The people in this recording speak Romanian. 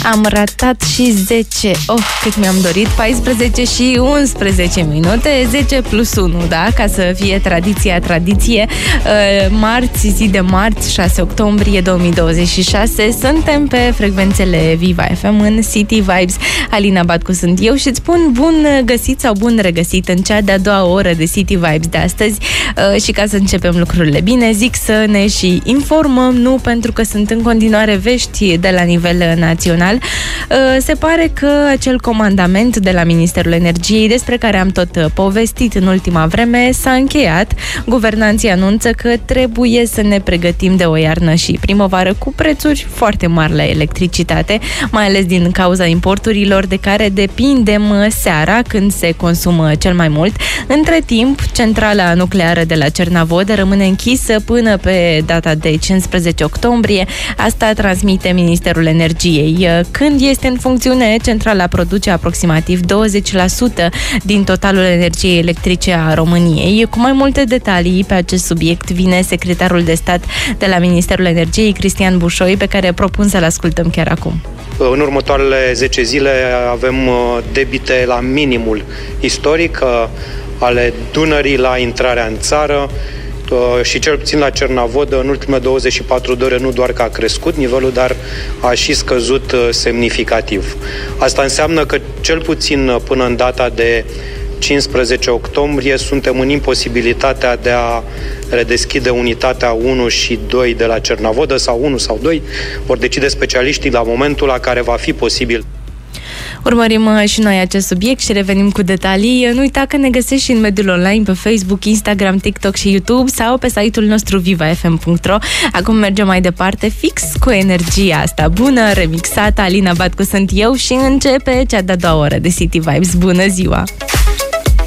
Am ratat și 10. Cât mi-am dorit. 14 și 11 minute. 10 plus 1, da? Ca să fie tradiție. Marți, zi de marți, 6 octombrie 2026. Suntem pe frecvențele Viva FM în City Vibes. Alina Batcu sunt eu și îți spun bun găsit sau bun regăsit în cea de-a doua oră de City Vibes de astăzi. Și ca să începem lucrurile bine, zic să ne și informăm, nu pentru că sunt în continuare vești de la nivel național. Se pare că acel comandament de la Ministerul Energiei, despre care am tot povestit în ultima vreme, s-a încheiat. Guvernanții anunță că trebuie să ne pregătim de o iarnă și primăvară cu prețuri foarte mari la electricitate, mai ales din cauza importurilor de care depindem seara, când se consumă cel mai mult. Între timp, centrala nucleară de la Cernavodă rămâne închisă până pe data de 15 octombrie. Asta transmite Ministerul Energiei. Când este în funcțiune, centrala produce aproximativ 20% din totalul energiei electrice a României. Cu mai multe detalii pe acest subiect vine secretarul de stat de la Ministerul Energiei, Cristian Bușoi, pe care propun să-l ascultăm chiar acum. În următoarele 10 zile avem debite la minimul istoric ale Dunării la intrarea în țară și cel puțin la Cernavodă în ultimele 24 de ore nu doar că a crescut nivelul, dar a și scăzut semnificativ. Asta înseamnă că cel puțin până în data de 15 octombrie suntem în imposibilitatea de a redeschide unitatea 1 și 2 de la Cernavodă, sau 1 sau 2, vor decide specialiștii la momentul la care va fi posibil. Urmărim și noi acest subiect și revenim cu detalii. Nu uita că ne găsești și în mediul online, pe Facebook, Instagram, TikTok și YouTube sau pe site-ul nostru vivafm.ro. Acum mergem mai departe, fix cu energia asta bună, remixată. Alina Batcu sunt eu și începe cea de-a doua oră de City Vibes. Bună ziua!